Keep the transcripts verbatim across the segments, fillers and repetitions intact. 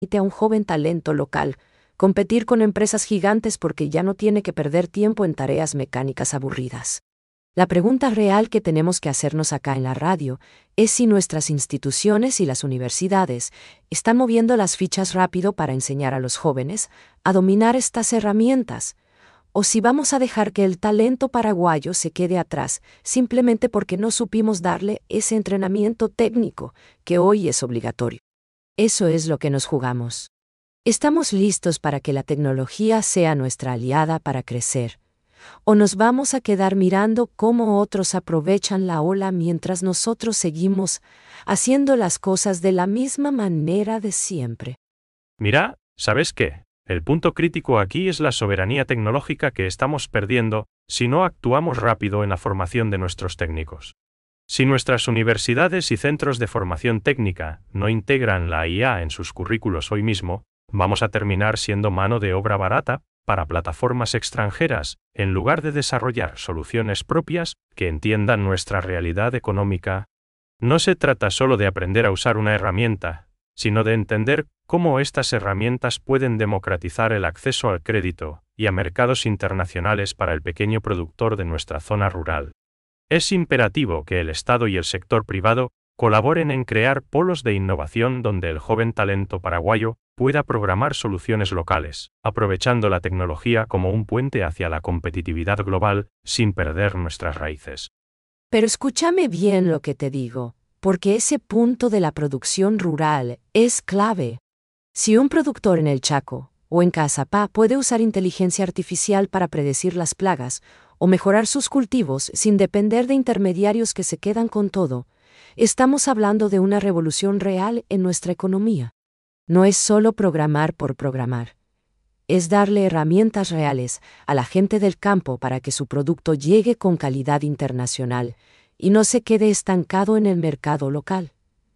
permite a un joven talento local competir con empresas gigantes porque ya no tiene que perder tiempo en tareas mecánicas aburridas. La pregunta real que tenemos que hacernos acá en la radio es si nuestras instituciones y las universidades están moviendo las fichas rápido para enseñar a los jóvenes a dominar estas herramientas, o si vamos a dejar que el talento paraguayo se quede atrás simplemente porque no supimos darle ese entrenamiento técnico que hoy es obligatorio. Eso es lo que nos jugamos. ¿Estamos listos para que la tecnología sea nuestra aliada para crecer? ¿O nos vamos a quedar mirando cómo otros aprovechan la ola mientras nosotros seguimos haciendo las cosas de la misma manera de siempre? Mira, ¿sabes qué? El punto crítico aquí es la soberanía tecnológica que estamos perdiendo si no actuamos rápido en la formación de nuestros técnicos. Si nuestras universidades y centros de formación técnica no integran la I A en sus currículos hoy mismo, vamos a terminar siendo mano de obra barata para plataformas extranjeras, en lugar de desarrollar soluciones propias que entiendan nuestra realidad económica. No se trata solo de aprender a usar una herramienta, sino de entender cómo estas herramientas pueden democratizar el acceso al crédito y a mercados internacionales para el pequeño productor de nuestra zona rural. Es imperativo que el Estado y el sector privado colaboren en crear polos de innovación donde el joven talento paraguayo pueda programar soluciones locales, aprovechando la tecnología como un puente hacia la competitividad global sin perder nuestras raíces. Pero escúchame bien lo que te digo, porque ese punto de la producción rural es clave. Si un productor en el Chaco o en Caazapá puede usar inteligencia artificial para predecir las plagas o mejorar sus cultivos sin depender de intermediarios que se quedan con todo, estamos hablando de una revolución real en nuestra economía. No es solo programar por programar. Es darle herramientas reales a la gente del campo para que su producto llegue con calidad internacional y no se quede estancado en el mercado local.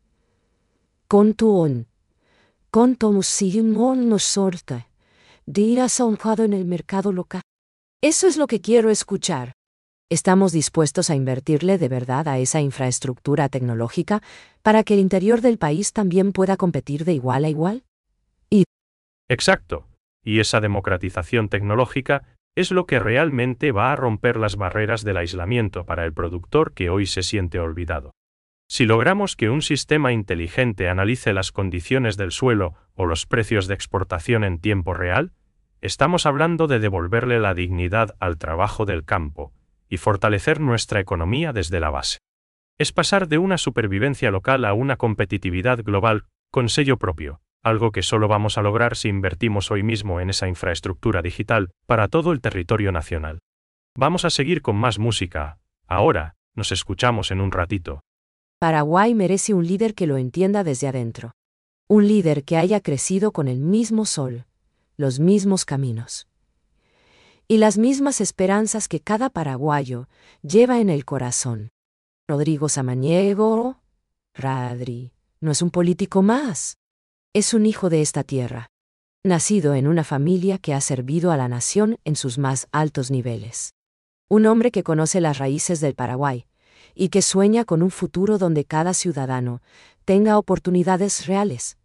Con tu on. Con tu musimón nos sorta. Dirás honrado en el mercado local. Eso es lo que quiero escuchar. ¿Estamos dispuestos a invertirle de verdad a esa infraestructura tecnológica para que el interior del país también pueda competir de igual a igual? Y Exacto. Y esa democratización tecnológica es lo que realmente va a romper las barreras del aislamiento para el productor que hoy se siente olvidado. Si logramos que un sistema inteligente analice las condiciones del suelo o los precios de exportación en tiempo real, estamos hablando de devolverle la dignidad al trabajo del campo y fortalecer nuestra economía desde la base. Es pasar de una supervivencia local a una competitividad global con sello propio, algo que solo vamos a lograr si invertimos hoy mismo en esa infraestructura digital para todo el territorio nacional. Vamos a seguir con más música. Ahora, nos escuchamos en un ratito. Paraguay merece un líder que lo entienda desde adentro. Un líder que haya crecido con el mismo sol, los mismos caminos y las mismas esperanzas que cada paraguayo lleva en el corazón. Rodrigo Samaniego, Radri, no es un político más. Es un hijo de esta tierra, nacido en una familia que ha servido a la nación en sus más altos niveles. Un hombre que conoce las raíces del Paraguay y que sueña con un futuro donde cada ciudadano tenga oportunidades reales.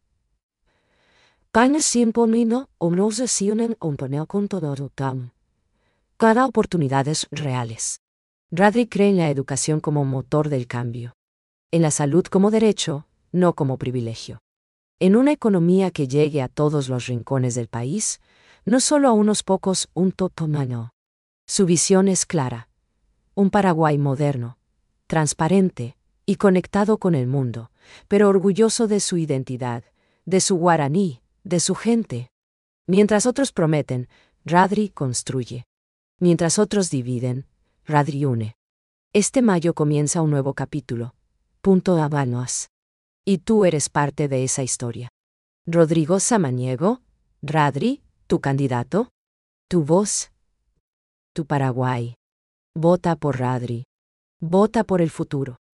Cada oportunidades reales. Radri cree en la educación como motor del cambio. En la salud como derecho, no como privilegio. En una economía que llegue a todos los rincones del país, no solo a unos pocos, un totomano. Su visión es clara. Un Paraguay moderno, transparente y conectado con el mundo, pero orgulloso de su identidad, de su guaraní, de su gente. Mientras otros prometen, Radri construye. Mientras otros dividen, Radri une. Este mayo comienza un nuevo capítulo. Punto Habanos. Y tú eres parte de esa historia. Rodrigo Samaniego, Radri, tu candidato, tu voz, tu Paraguay. Vota por Radri. Vota por el futuro.